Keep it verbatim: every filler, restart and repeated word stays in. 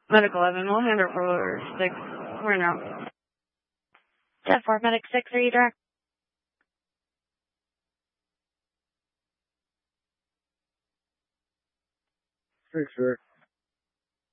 Medical eleven, one hundred for six. We're now. ten four, Medic six, are you direct? Six, sir.